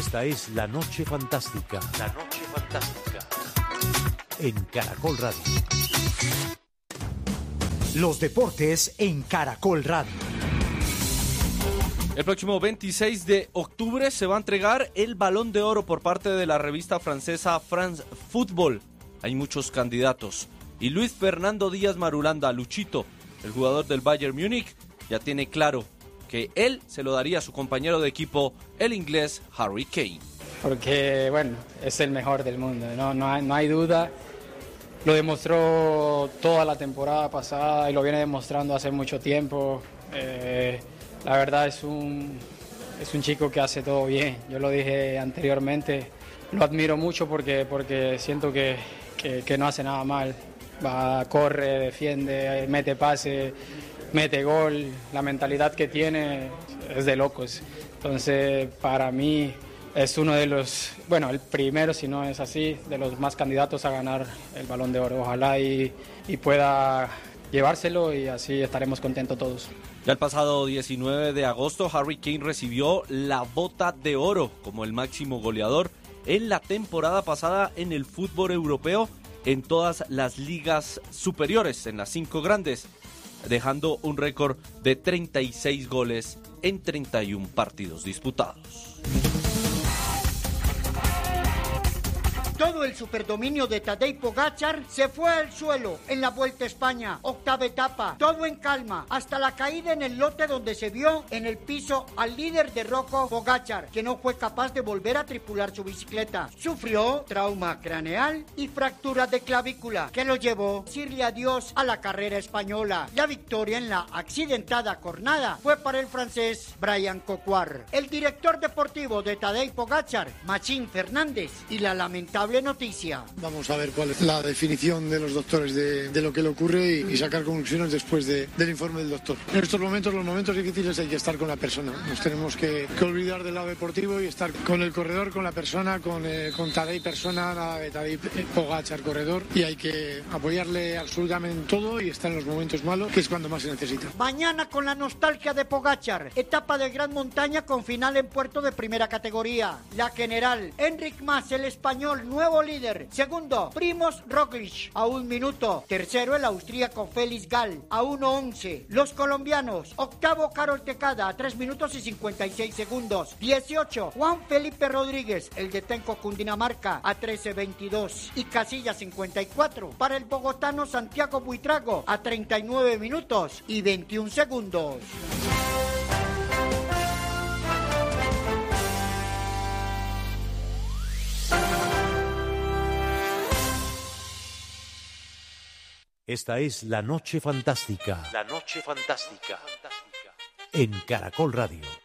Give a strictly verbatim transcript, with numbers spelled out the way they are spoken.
Esta es La Noche Fantástica. La Noche Fantástica. En Caracol Radio. Los deportes en Caracol Radio. El próximo veintiséis de octubre se va a entregar el Balón de Oro por parte de la revista francesa France Football. Hay muchos candidatos. Y Luis Fernando Díaz Marulanda, Luchito, el jugador del Bayern Múnich, ya tiene claro que él se lo daría a su compañero de equipo, el inglés Harry Kane. Porque, bueno, es el mejor del mundo, no, no, hay, no hay duda. Lo demostró toda la temporada pasada y lo viene demostrando hace mucho tiempo. Eh, la verdad es un, es un chico que hace todo bien. Yo lo dije anteriormente, lo admiro mucho porque, porque siento que, que, que no hace nada mal. Va, corre, defiende, mete pase, mete gol. La mentalidad que tiene es de locos. Entonces, para mí es uno de los, bueno, el primero, si no es así, de los más candidatos a ganar el Balón de Oro. Ojalá y, y pueda llevárselo y así estaremos contentos todos. Ya el pasado diecinueve de agosto, Harry Kane recibió la Bota de Oro como el máximo goleador en la temporada pasada en el fútbol europeo en todas las ligas superiores, en las cinco grandes, dejando un récord de treinta y seis goles en treinta y uno partidos disputados. Todo el superdominio de Tadej Pogačar se fue al suelo en la Vuelta a España, octava etapa, todo en calma, hasta la caída en el lote donde se vio en el piso al líder de Rocco Pogačar, que no fue capaz de volver a tripular su bicicleta. Sufrió trauma craneal y fractura de clavícula, que lo llevó a decirle adiós a la carrera española. La victoria en la accidentada jornada fue para el francés Brian Coquard. El director deportivo de Tadej Pogačar, Machín Fernández, y la lamentable noticia. Vamos a ver cuál es la definición de los doctores de, de lo que le ocurre y, y sacar conclusiones después de, del informe del doctor. En estos momentos, los momentos difíciles, hay que estar con la persona. Nos tenemos que, que olvidar del lado deportivo y estar con el corredor, con la persona, con, eh, con Tadej persona, Tadej Pogačar corredor, y hay que apoyarle absolutamente en todo y estar en los momentos malos, que es cuando más se necesita. Mañana con la nostalgia de Pogačar, etapa de gran montaña con final en puerto de primera categoría. La general, Enric Mas, el español, nuevo líder. Segundo, Primož Roglič, a un minuto. Tercero, el austríaco Félix Gall, a uno once. Los colombianos, octavo, Carol Tecada, a tres minutos y cincuenta y seis segundos. dieciocho, Juan Felipe Rodríguez, el de Tenco Cundinamarca, a trece veintidós. Y casilla cincuenta y cuatro, para el bogotano Santiago Buitrago, a treinta y nueve minutos y veintiún segundos. Esta es La Noche Fantástica. La Noche Fantástica. En Caracol Radio.